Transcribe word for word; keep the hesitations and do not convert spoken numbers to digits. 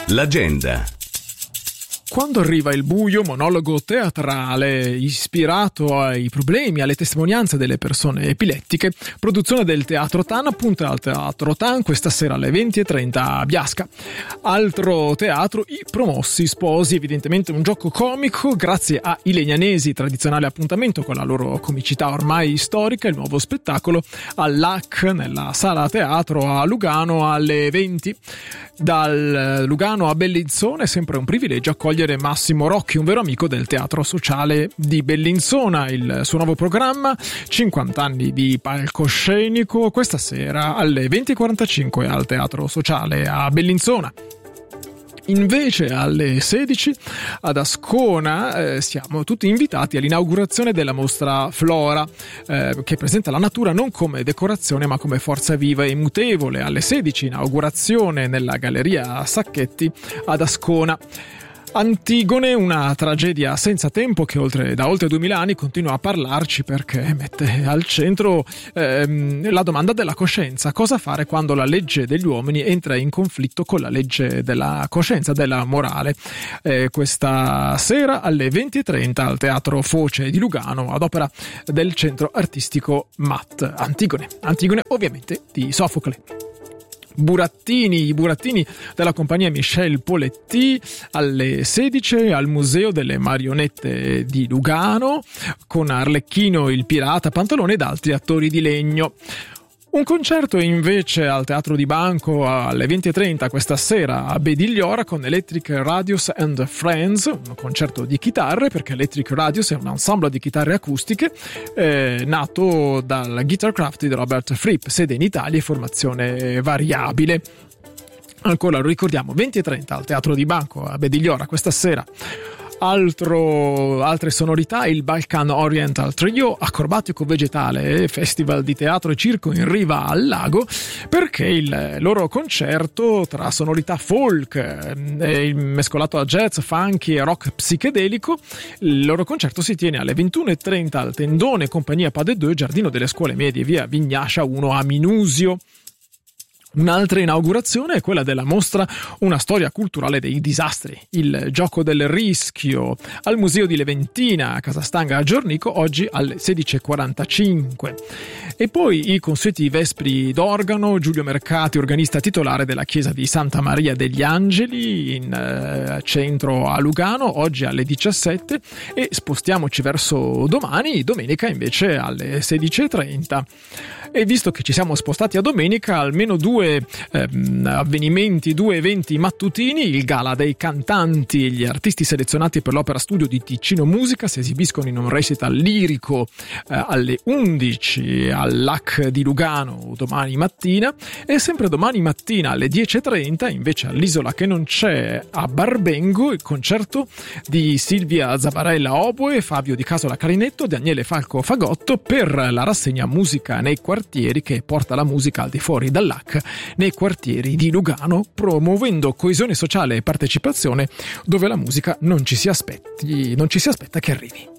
L'agenda. Quando arriva il buio, monologo teatrale ispirato ai problemi, alle testimonianze delle persone epilettiche, produzione del Teatro Tan, appunto al Teatro Tan questa sera alle venti e trenta a Biasca. Altro teatro, I Promossi Sposi, evidentemente un gioco comico grazie a I Legnanesi, tradizionale appuntamento con la loro comicità ormai storica, il nuovo spettacolo all'A C nella sala teatro a Lugano alle venti. Dal Lugano a Bellinzona è sempre un privilegio accogliere Massimo Rocchi, un vero amico del Teatro Sociale di Bellinzona. Il suo nuovo programma, cinquanta anni di palcoscenico, questa sera alle venti e quarantacinque al Teatro Sociale a Bellinzona. Invece alle sedici ad Ascona eh, siamo tutti invitati all'inaugurazione della mostra Flora, eh, che presenta la natura non come decorazione ma come forza viva e mutevole. Alle sedici inaugurazione nella Galleria Sacchetti ad Ascona. Antigone, una tragedia senza tempo che oltre, da oltre duemila anni continua a parlarci perché mette al centro ehm, la domanda della coscienza. Cosa fare quando la legge degli uomini entra in conflitto con la legge della coscienza, della morale? Eh, questa sera alle venti e trenta al Teatro Foce di Lugano ad opera del centro artistico M A T. Antigone, Antigone ovviamente di Sofocle. Burattini, i burattini della compagnia Michel Poletti alle sedici al Museo delle Marionette di Lugano con Arlecchino il Pirata Pantalone ed altri attori di legno. Un concerto invece al Teatro di Banco alle venti e trenta questa sera a Bedigliora con Electric Radius and Friends, un concerto di chitarre perché Electric Radius è un ensemble di chitarre acustiche eh, nato dal Guitarcraft di Robert Fripp, sede in Italia e formazione variabile. Ancora lo ricordiamo, venti e trenta al Teatro di Banco a Bedigliora questa sera. Altro, altre sonorità, il Balkan Oriental Trio, acrobatico vegetale, festival di teatro e circo in riva al lago, perché il loro concerto tra sonorità folk e mescolato a jazz, funky e rock psichedelico, il loro concerto si tiene alle ventuno e trenta al Tendone Compagnia Pas de Deux, Giardino delle Scuole Medie, via Vignascia uno a Minusio. Un'altra inaugurazione è quella della mostra Una storia culturale dei disastri, il gioco del rischio al Museo di Leventina a Casastanga a Giornico, oggi alle sedici e quarantacinque. E poi i consueti vespri d'organo, Giulio Mercati, organista titolare della chiesa di Santa Maria degli Angeli in eh, centro a Lugano, oggi alle diciassette, e spostiamoci verso domani, domenica invece alle sedici e trenta. E visto che ci siamo spostati a domenica, almeno due ehm, avvenimenti, due eventi mattutini: il Gala dei Cantanti e gli artisti selezionati per l'opera studio di Ticino Musica si esibiscono in un recital lirico eh, alle undici all'A C di Lugano domani mattina, e sempre domani mattina alle dieci e trenta invece all'Isola che non c'è a Barbengo il concerto di Silvia Zabarella oboe, Fabio Di Casola clarinetto, Daniele Falco fagotto per la rassegna Musica nei quartieri, che porta la musica al di fuori dall'A C nei quartieri di Lugano, promuovendo coesione sociale e partecipazione dove la musica non ci si aspetti, non ci si aspetta che arrivi.